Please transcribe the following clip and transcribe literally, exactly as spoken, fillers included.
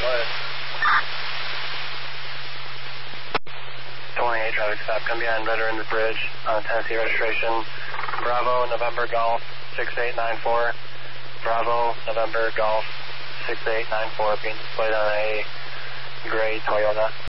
ahead. twenty-eight traffic stop, come behind Veterans Bridge on Tennessee registration. Bravo, November Golf, six eight nine four. Bravo, November Golf, six eight nine four, being displayed on a gray Toyota.